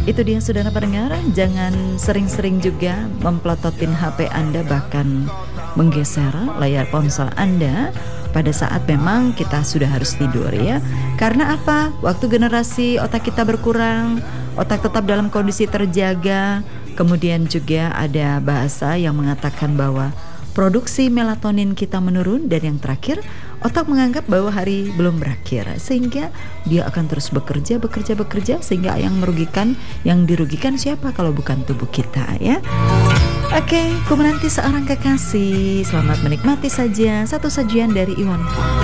Itu dia saudara pendengar, jangan sering-sering juga memplototin HP Anda, bahkan menggeser layar ponsel Anda pada saat memang kita sudah harus tidur ya. Karena apa? Waktu generasi otak kita berkurang, otak tetap dalam kondisi terjaga. Kemudian juga ada bahasa yang mengatakan bahwa produksi melatonin kita menurun, dan yang terakhir otak menganggap bahwa hari belum berakhir, sehingga dia akan terus bekerja sehingga yang dirugikan siapa kalau bukan tubuh kita ya. Oke, ku menanti seorang kekasih. Selamat menikmati saja satu sajian dari Iwan Fals.